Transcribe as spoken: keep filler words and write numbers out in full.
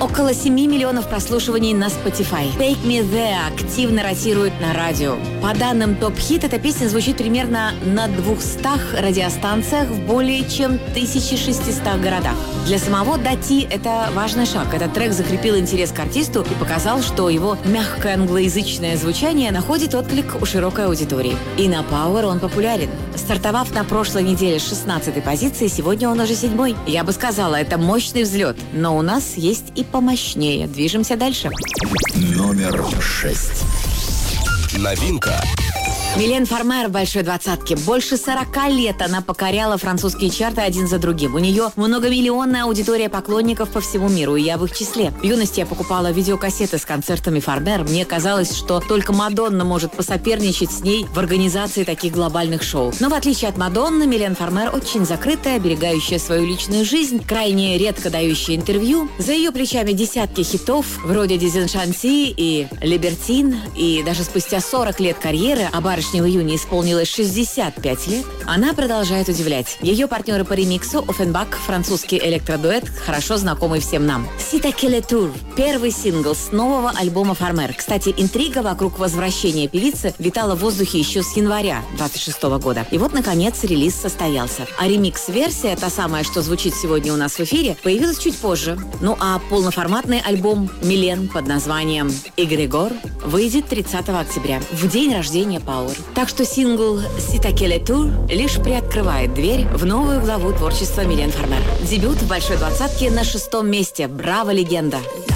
Около семи миллионов прослушиваний на Spotify. Take Me There активно ротирует на радио. По данным Top Hit, эта песня звучит примерно на двухстах радиостанциях в более чем тысяча шестистах городах. Для самого Дати это важный шаг. Этот трек закрепил интерес к артисту и показал, что его мягкое англоязычное звучание находит отклик у широкой аудитории. И на Power он популярен. Стартовав на прошлой неделе с шестнадцатой позиции, сегодня он уже седьмой. Я бы сказала, это мощный взлет. Но у нас есть и помощнее. Движемся дальше. Номер шесть. Новинка. Милен Фармер в большой двадцатке. Больше сорока лет она покоряла французские чарты один за другим. У нее многомиллионная аудитория поклонников по всему миру, и я в их числе. В юности я покупала видеокассеты с концертами Фармер. Мне казалось, что только Мадонна может посоперничать с ней в организации таких глобальных шоу. Но в отличие от Мадонны, Милен Фармер очень закрытая, берегающая свою личную жизнь, крайне редко дающая интервью. За ее плечами десятки хитов, вроде «Дизеншанси» и «Либертин». И даже спустя сорок лет карьеры, а барышне в июне исполнилось шестьдесят пять лет, она продолжает удивлять. Ее партнеры по ремиксу Оффенбах, французский электродуэт, хорошо знакомый всем нам. «C'est à quel tour» – первый сингл с нового альбома Фармер. Кстати, интрига вокруг возвращения певицы витала в воздухе еще с января двадцать шестого года. И вот, наконец, релиз состоялся. А ремикс-версия, та самая, что звучит сегодня у нас в эфире, появилась чуть позже. Ну а полноформатный альбом Милен под названием «Эгрегор» выйдет тридцатого октября, в день рождения Power. Так что сингл «C'est à quel tour» лишь приоткрывает дверь в новую главу творчества Милен Фармер. Дебют в большой двадцатке на шестом месте. Браво, легенда!